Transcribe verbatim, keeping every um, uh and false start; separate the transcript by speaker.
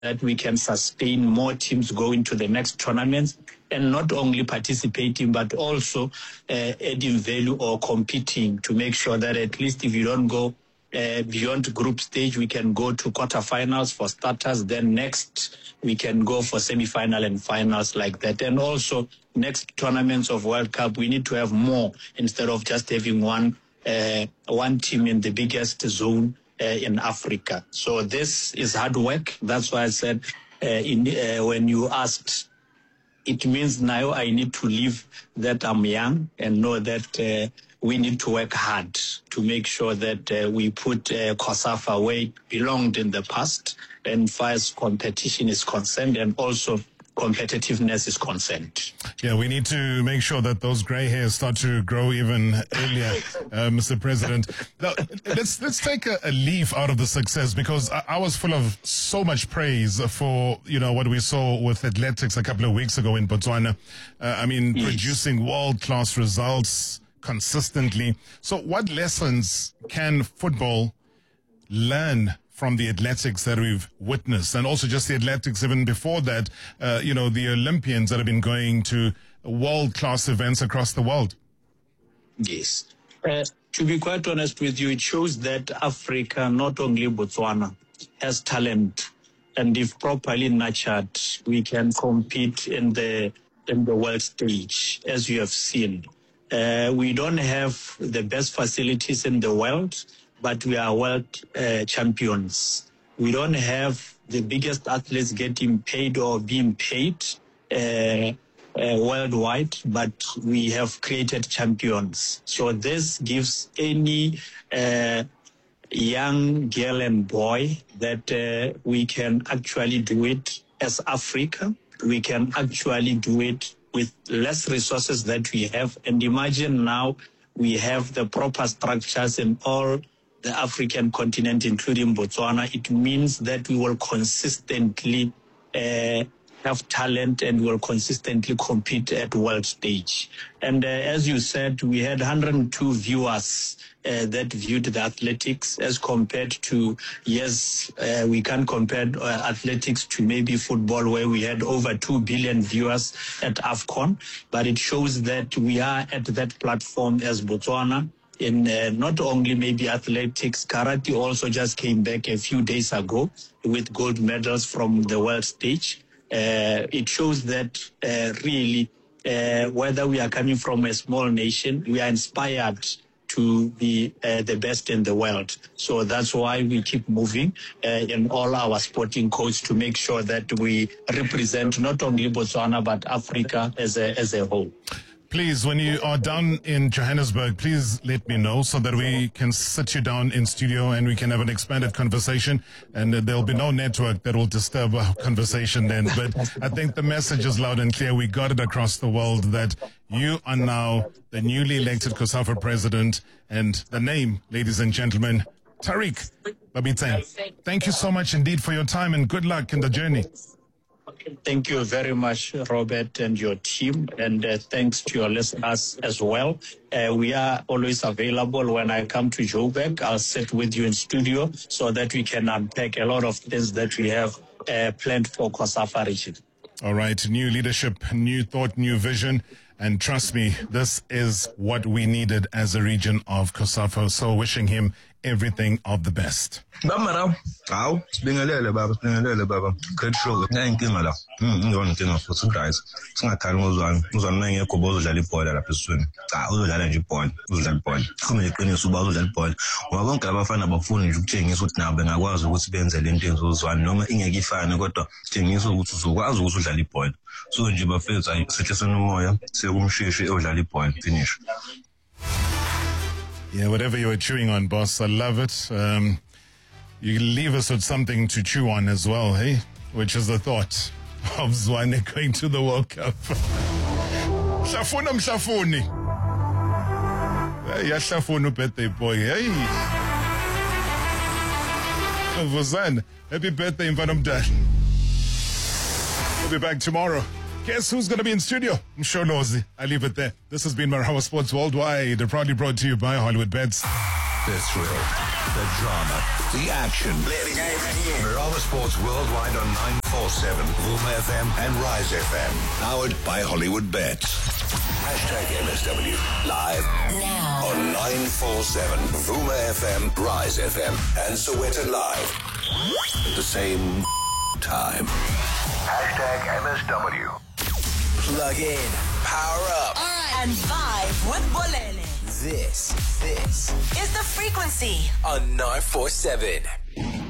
Speaker 1: that we can sustain more teams going to the next tournaments and not only participating, but also uh, adding value or competing to make sure that at least if you don't go uh, beyond group stage, we can go to quarterfinals for starters. Then next, we can go for semi-final and finals like that. And also next tournaments of World Cup, we need to have more instead of just having one uh, one team in the biggest zone uh, in Africa. So this is hard work. That's why I said uh, in, uh, when you asked, it means now I need to leave that I'm young and know that uh, we need to work hard to make sure that uh, we put uh, COSAFA where it belonged in the past, and far as competition is concerned and also competitiveness is concerned.
Speaker 2: Yeah, we need to make sure that those grey hairs start to grow even earlier, uh, Mister President. Now, let's let's take a, a leaf out of the success, because I, I was full of so much praise for, you know, what we saw with athletics a couple of weeks ago in Botswana. Uh, I mean, yes. Producing world-class results consistently. So what lessons can football learn from the athletics that we've witnessed, and also just the athletics even before that, uh, you know, the Olympians that have been going to world-class events across the world?
Speaker 1: Yes. Uh, to be quite honest with you, it shows that Africa, not only Botswana, has talent. And if properly nurtured, we can compete in the, in the world stage, as you have seen. Uh, we don't have the best facilities in the world, but we are world uh, champions. We don't have the biggest athletes getting paid or being paid uh, uh, worldwide, but we have created champions. So this gives any uh, young girl and boy that uh, we can actually do it as Africa. We can actually do it with less resources that we have. And imagine now we have the proper structures in all the African continent, including Botswana. It means that we will consistently uh, have talent and will consistently compete at world stage. And uh, as you said, we had one hundred two viewers uh, that viewed the athletics as compared to, yes, uh, we can compare uh, athletics to maybe football, where we had over two billion viewers at AFCON. But it shows that we are at that platform as Botswana. In uh, not only maybe athletics, karate also just came back a few days ago with gold medals from the world stage. Uh, it shows that uh, really, uh, whether we are coming from a small nation, we are inspired to be uh, the best in the world. So that's why we keep moving uh, in all our sporting codes to make sure that we represent not only Botswana, but Africa as a, as a whole.
Speaker 2: Please, when you are down in Johannesburg, please let me know so that we can sit you down in studio and we can have an expanded conversation, and uh, there'll be no network that will disturb our conversation then. But I think the message is loud and clear. We got it across the world that you are now the newly elected COSAFA president, and the name, ladies and gentlemen, Tariq Babitseng. Thank you so much indeed for your time, and good luck in the journey.
Speaker 1: Thank you very much, Robert, and your team, and uh, thanks to your listeners as well. Uh, we are always available. When I come to Joburg, I'll sit with you in studio so that we can unpack a lot of things that we have uh, planned for COSAFA region.
Speaker 2: All right, new leadership, new thought, new vision. And trust me, this is what we needed as a region of COSAFA. So wishing him everything of the best.
Speaker 3: Bamara, how? Bingalele, Baba, Bingalele, Baba. Good show. Nine Kimala. Hm, one thing of what's guys. Snaka was one, was on nine Yakobo Jali Point at a person. I was a energy point, was that point. Come in, you Subaru that point. Well, I won't have a fan about phone and you change what now, but I was with Benz and Indians was one. No, in a gift, and I got to change so was also Jali Point. So in Jiba Fields, I suggest no more. Say, um, she, she, Jali Point, finish.
Speaker 2: Yeah, whatever you were chewing on, boss, I love it. Um, you leave us with something to chew on as well, hey? Which is the thought of Zwane going to the World Cup. Shafuna mshafuni. Ya shafunu birthday boy, hey? Vuzan, happy birthday, Mvanumdal. We'll be back tomorrow. Guess who's going to be in studio? Msholozi. I leave it there. This has been Marhawa Sports Worldwide, proudly brought to you by Hollywood Bets.
Speaker 4: That's real. The drama, the action.
Speaker 5: Play the game right here.
Speaker 4: Bravo Sports Worldwide on nine forty-seven, Vuma F M and Rise F M. Powered by Hollywood Bets. Hashtag M S W. Live
Speaker 6: now
Speaker 4: on nine forty-seven, Vuma F M, Rise F M, and Soweto Live. At the same time. Hashtag M S W.
Speaker 5: Plug in, power up,
Speaker 6: and vibe with Bolele.
Speaker 5: This, this
Speaker 6: is The Frequency
Speaker 5: on nine forty-seven.